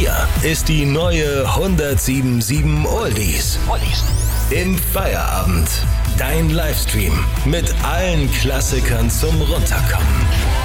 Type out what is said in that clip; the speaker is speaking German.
Hier ist die neue 107.7 Oldies. Im Feierabend. Dein Livestream mit allen Klassikern zum Runterkommen.